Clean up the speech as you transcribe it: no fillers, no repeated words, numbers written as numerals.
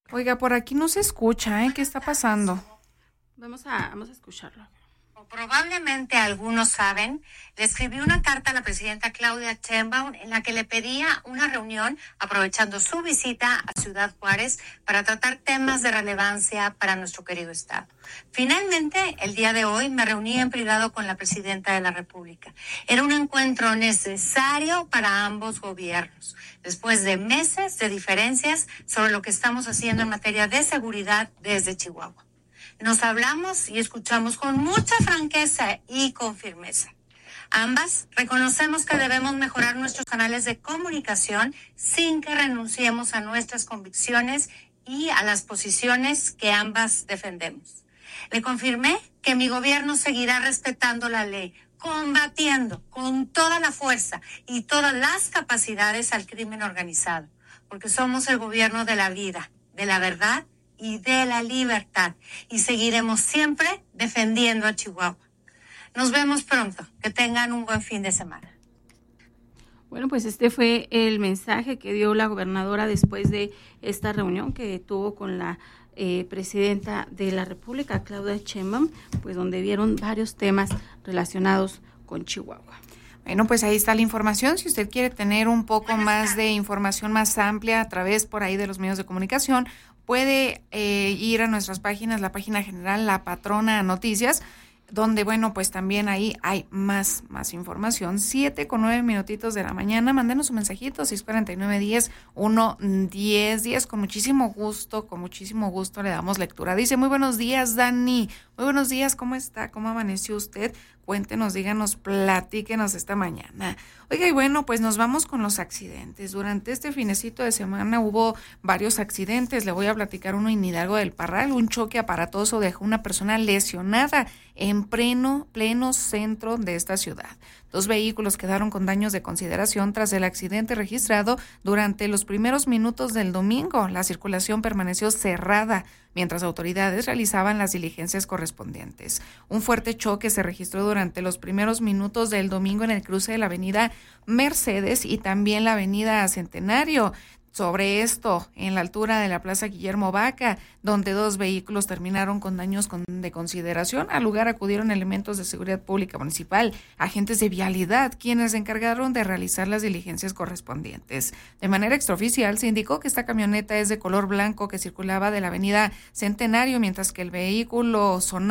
Oiga, por aquí no se escucha, ¿eh? ¿Qué está pasando? Vamos a escucharlo. Probablemente algunos saben, le escribí una carta a la presidenta Claudia Sheinbaum en la que le pedía una reunión aprovechando su visita a Ciudad Juárez para tratar temas de relevancia para nuestro querido estado. Finalmente, el día de hoy me reuní en privado con la presidenta de la República. Era un encuentro necesario para ambos gobiernos, después de meses de diferencias sobre lo que estamos haciendo en materia de seguridad desde Chihuahua. Nos hablamos y escuchamos con mucha franqueza y con firmeza. Ambas reconocemos que debemos mejorar nuestros canales de comunicación sin que renunciemos a nuestras convicciones y a las posiciones que ambas defendemos. Le confirmé que mi gobierno seguirá respetando la ley, combatiendo con toda la fuerza y todas las capacidades al crimen organizado, porque somos el gobierno de la vida, de la verdad y de la libertad, y seguiremos siempre defendiendo a Chihuahua. Nos vemos pronto. Que tengan un buen fin de semana. Bueno, pues este fue el mensaje que dio la gobernadora después de esta reunión que tuvo con la presidenta de la República, Claudia Sheinbaum, pues donde vieron varios temas relacionados con Chihuahua. Bueno, pues ahí está la información. Si usted quiere tener un poco más de información más amplia a través por ahí de los medios de comunicación, puede ir a nuestras páginas, la página general La Patrona Noticias, donde, bueno, pues también ahí hay más información. 7:09 minutitos de la mañana. Mándenos un mensajito, 649-10-1-10-10. Con muchísimo gusto le damos lectura. Dice, muy buenos días, Dani. Muy buenos días, ¿cómo está? ¿Cómo amaneció usted? Cuéntenos, díganos, platíquenos esta mañana. Oiga, y bueno, pues nos vamos con los accidentes. Durante este finecito de semana hubo varios accidentes. Le voy a platicar uno en Hidalgo del Parral. Un choque aparatoso dejó una persona lesionada en pleno centro de esta ciudad. 2 vehículos quedaron con daños de consideración tras el accidente registrado durante los primeros minutos del domingo. La circulación permaneció cerrada mientras autoridades realizaban las diligencias correspondientes. Un fuerte choque se registró durante los primeros minutos del domingo en el cruce de la avenida Mercedes y también la avenida Centenario. Sobre esto, en la altura de la Plaza Guillermo Vaca, donde 2 vehículos terminaron con daños de consideración. Al lugar acudieron elementos de seguridad pública municipal, agentes de vialidad, quienes se encargaron de realizar las diligencias correspondientes. De manera extraoficial, se indicó que esta camioneta es de color blanco que circulaba de la avenida Centenario, mientras que el vehículo Sonata